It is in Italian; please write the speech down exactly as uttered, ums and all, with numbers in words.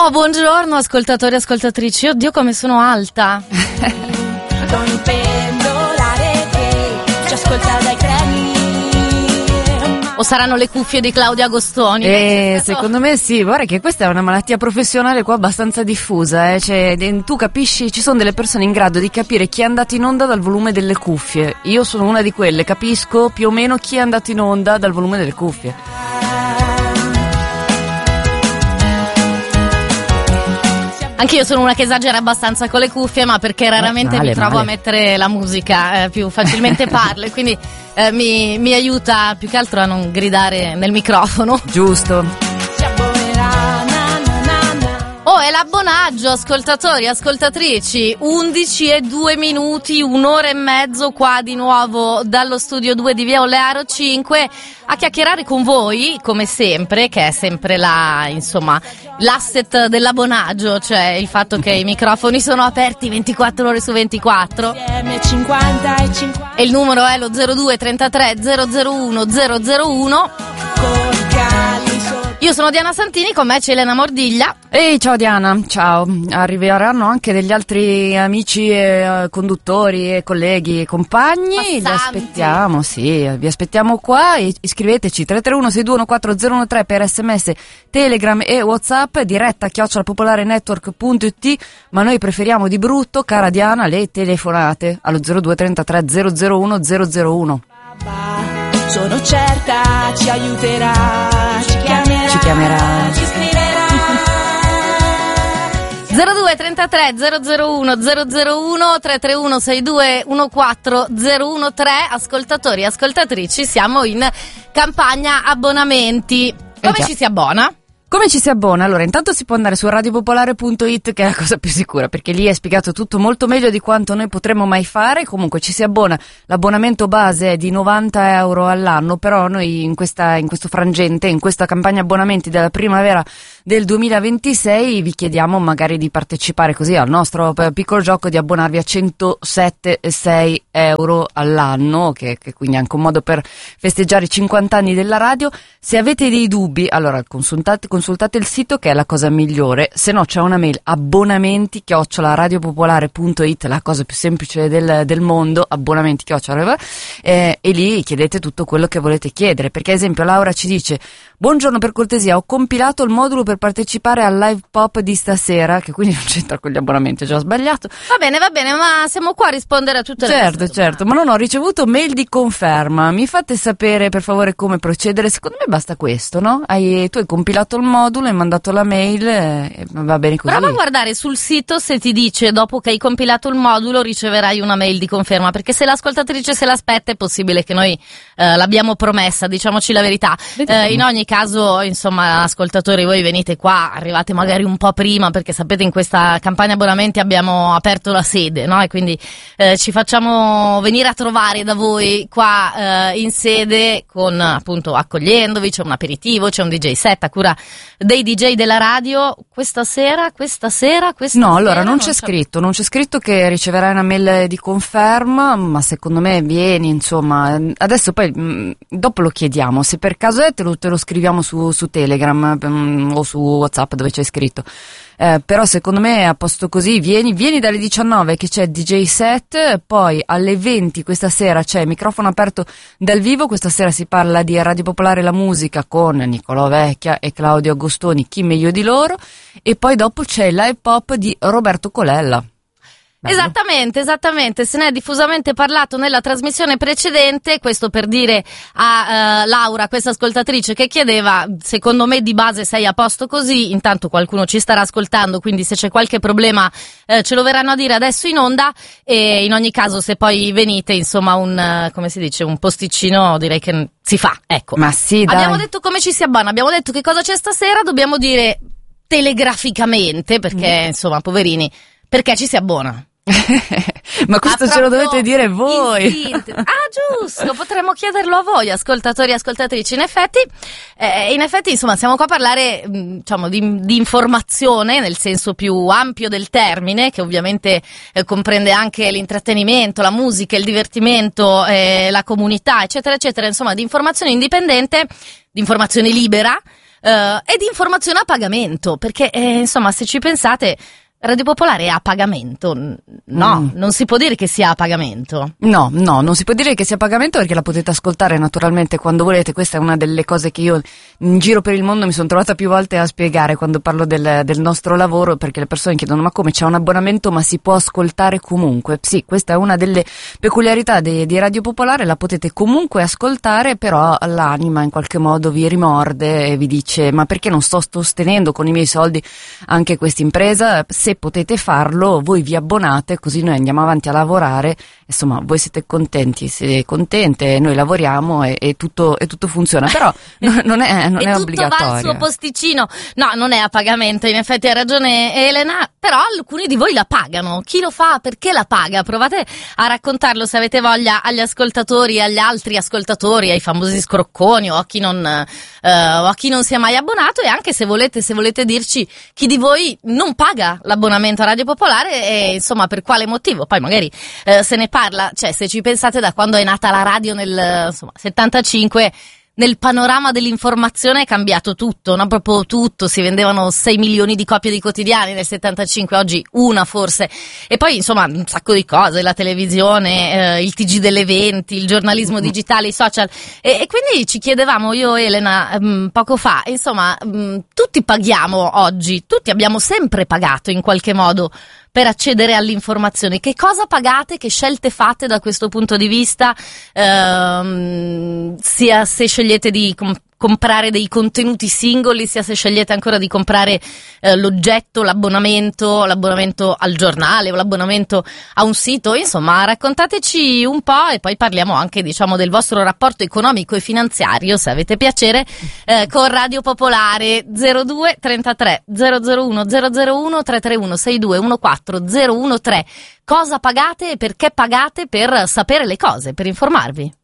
Oh, buongiorno ascoltatori e ascoltatrici. Oddio come sono alta. Non pendolare che ci ascolta dai treni. O saranno le cuffie di Claudia Agostoni? Eh, secondo me sì, guarda che questa è una malattia professionale qua abbastanza diffusa, eh. Cioè, tu capisci, ci sono delle persone in grado di capire chi è andato in onda dal volume delle cuffie. Io sono una di quelle, capisco più o meno chi è andato in onda dal volume delle cuffie. Anch'io sono una che esagera abbastanza con le cuffie, ma perché raramente male, mi trovo male. a mettere la musica, eh, più facilmente parlo e quindi eh, mi, mi aiuta più che altro a non gridare nel microfono. Giusto. Oh, è l'abbonaggio, ascoltatori, ascoltatrici, undici e due minuti, un'ora e mezzo qua di nuovo dallo studio due di Via Olearo cinque a chiacchierare con voi, come sempre, che è sempre la, insomma, l'asset dell'abbonaggio, cioè il fatto che i microfoni sono aperti ventiquattro ore su ventiquattro. E il numero è lo zero due trentatré zero zero uno zero zero uno. Io sono Diana Santini, con me c'è Elena Mordiglia. Ehi, ciao Diana, ciao. Arriveranno anche degli altri amici e uh, conduttori e colleghi e compagni. Passanti. Vi aspettiamo, sì, vi aspettiamo qua. E iscriveteci tre tre uno sei due uno quattro zero uno tre per sms, Telegram e WhatsApp, diretta chiocciola popolare network punto it. Ma noi preferiamo di brutto, cara Diana, le telefonate allo zero due trentatré zero zero uno zero zero uno. Sono certa ci aiuterà, ci chiamerà, Ci chiamerà. ci scriverà. zero due trentatré zero zero uno zero zero uno tre tre uno sei due uno quattro zero uno tre. Ascoltatori e ascoltatrici, siamo in campagna abbonamenti. Come già. ci si abbona? Come ci si abbona? Allora, intanto si può andare su radiopopolare punto it, che è la cosa più sicura, perché lì è spiegato tutto molto meglio di quanto noi potremmo mai fare. Comunque ci si abbona, l'abbonamento base è di novanta euro all'anno, però noi in questa in questo frangente, in questa campagna abbonamenti della primavera del duemilaventisei vi chiediamo magari di partecipare così al nostro piccolo gioco di abbonarvi a centosette virgola sei euro all'anno, che, che quindi è anche un modo per festeggiare i cinquanta anni della radio. Se avete dei dubbi, allora consultate, consultate il sito, che è la cosa migliore, se no c'è una mail, abbonamenti chiocciola radiopopolare punto it, la cosa più semplice del, del mondo, abbonamenti chiocciola, eh, e lì chiedete tutto quello che volete chiedere, perché ad esempio Laura ci dice: buongiorno, per cortesia ho compilato il modulo per partecipare al live pop di stasera, che quindi non c'entra con gli abbonamenti, ho già sbagliato. Va bene, va bene, ma siamo qua a rispondere a tutte le Certo, vostre certo, ma non ho ricevuto mail di conferma. Mi fate sapere per favore come procedere? Secondo me basta questo, no? Hai, tu hai compilato il modulo, hai mandato la mail e va bene così. Prova a guardare sul sito se ti dice dopo che hai compilato il modulo riceverai una mail di conferma, perché se l'ascoltatrice se l'aspetta è possibile che noi eh, l'abbiamo promessa, diciamoci la verità. Eh, in ogni caso, insomma, ascoltatori, voi venite qua, arrivate magari un po' prima, perché sapete in questa campagna abbonamenti abbiamo aperto la sede, no? E quindi eh, ci facciamo venire a trovare da voi qua eh, in sede, con appunto accogliendovi, c'è un aperitivo, c'è un D J set a cura dei D J della radio. Questa sera, questa sera, questa No, sera allora non c'è scritto, non c'è scritto che riceverai una mail di conferma, ma secondo me vieni, insomma, adesso poi mh, dopo lo chiediamo, se per caso è te lo, te lo scriviamo su, su Telegram mh, o su WhatsApp dove c'è scritto. Eh, però secondo me è a posto così, vieni, vieni dalle diciannove che c'è D J set, poi alle venti questa sera c'è microfono aperto dal vivo, questa sera si parla di Radio Popolare la musica con Nicolò Vecchia e Claudio Agostoni, chi meglio di loro, e poi dopo c'è il live pop di Roberto Colella. Bello. Esattamente, esattamente, se ne è diffusamente parlato nella trasmissione precedente, questo per dire a uh, Laura, questa ascoltatrice che chiedeva, secondo me di base sei a posto così, intanto qualcuno ci starà ascoltando, quindi se c'è qualche problema eh, ce lo verranno a dire adesso in onda, e in ogni caso se poi venite, insomma, un, uh, come si dice, un posticino direi che si fa, ecco. Ma sì, dai. Abbiamo detto come ci si abbona, abbiamo detto che cosa c'è stasera, dobbiamo dire telegraficamente, perché Mm. insomma, poverini, perché ci si abbona. Ma questo Ah, ce lo proprio dovete dire voi. in sintesi. Ah, giusto, potremmo chiederlo a voi, ascoltatori e ascoltatrici. In effetti, eh, in effetti, insomma, siamo qua a parlare, mh, diciamo, di, di informazione nel senso più ampio del termine, che ovviamente eh, comprende anche l'intrattenimento, la musica, il divertimento, eh, la comunità, eccetera, eccetera. Insomma, di informazione indipendente, di informazione libera. eh, e di informazione a pagamento, perché eh, insomma, se ci pensate, Radio Popolare è a pagamento? No, mm. non si può dire che sia a pagamento. No, no, non si può dire che sia a pagamento perché la potete ascoltare naturalmente quando volete. Questa è una delle cose che io in giro per il mondo mi sono trovata più volte a spiegare quando parlo del, del nostro lavoro, perché le persone chiedono: ma come, c'è un abbonamento ma si può ascoltare comunque? Sì, questa è una delle peculiarità di, di Radio Popolare, la potete comunque ascoltare, però l'anima in qualche modo vi rimorde e vi dice: ma perché non sto sostenendo con i miei soldi anche questa impresa? Se potete farlo, voi vi abbonate, così noi andiamo avanti a lavorare, insomma voi siete contenti, siete contente, noi lavoriamo e, e, tutto, e tutto funziona, però non è, non e è tutto obbligatorio. Va al suo posticino. No, non è a pagamento, in effetti ha ragione Elena, però alcuni di voi la pagano. Chi lo fa? Perché la paga? Provate a raccontarlo se avete voglia agli ascoltatori, agli altri ascoltatori, ai famosi scrocconi o a chi non, uh, o a chi non si è mai abbonato, e anche se volete, se volete dirci chi di voi non paga l'abbonamento abbonamento a Radio Popolare e insomma per quale motivo. Poi magari eh, se ne parla, cioè se ci pensate, da quando è nata la radio nel insomma settantacinque, nel panorama dell'informazione è cambiato tutto, no? Proprio tutto. Si vendevano sei milioni di copie di quotidiani nel settantacinque, oggi una forse. E poi insomma un sacco di cose, la televisione, eh, il T G delle venti, il giornalismo digitale, i social. E, e quindi ci chiedevamo io e Elena mh, poco fa, insomma mh, tutti paghiamo oggi, tutti abbiamo sempre pagato in qualche modo per accedere all'informazione. Che cosa pagate? Che scelte fate da questo punto di vista? Ehm, sia se scegliete di com- comprare dei contenuti singoli, sia se scegliete ancora di comprare eh, l'oggetto, l'abbonamento, l'abbonamento al giornale o l'abbonamento a un sito. Insomma, raccontateci un po' e poi parliamo anche, diciamo, del vostro rapporto economico e finanziario, se avete piacere, eh, con Radio Popolare. Zero due trentatré zero zero uno zero zero uno tre tre uno sei due uno quattro zero uno tre. Cosa pagate e perché pagate per sapere le cose, per informarvi?